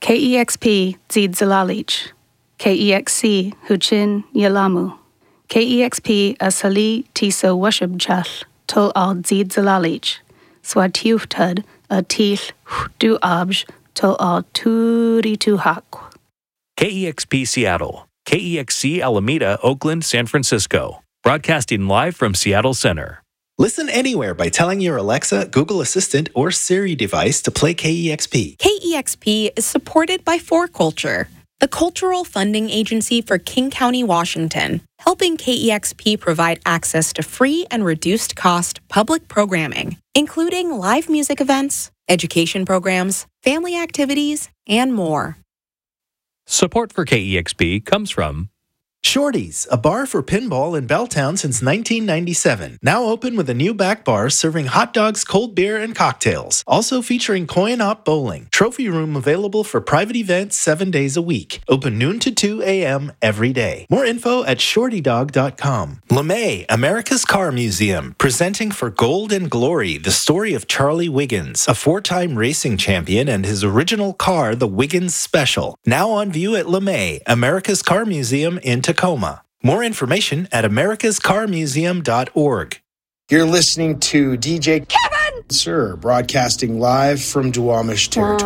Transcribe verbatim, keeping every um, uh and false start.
K E X P Zid Zalalich, K E X C Huchin Yalamu, K E X P Asali Tisa Washibchal, Tol Al Zid Zalalich, Swatiuhtad a Til Du Abj, Tol Al Turi Tuhak. K E X P Seattle, K E X C Alameda, Oakland, San Francisco. Broadcasting live from Seattle Center. Listen anywhere by telling your Alexa, Google Assistant, or Siri device to play K E X P. K E X P is supported by four Culture, the cultural funding agency for King County, Washington, helping K E X P provide access to free and reduced-cost public programming, including live music events, education programs, family activities, and more. Support for K E X P comes from Shorty's, a bar for pinball in Belltown since nineteen ninety-seven. Now open with a new back bar serving hot dogs, cold beer, and cocktails. Also featuring coin-op bowling. Trophy room available for private events seven days a week. Open noon to two a.m. every day. More info at shorty dog dot com. LeMay, America's Car Museum, presenting for Gold and Glory the story of Charlie Wiggins, a four-time racing champion, and his original car, the Wiggins Special. Now on view at LeMay, America's Car Museum in Tacoma. More information at americas car museum dot org. You're listening to D J Kevin, sir, broadcasting live from Duwamish territory.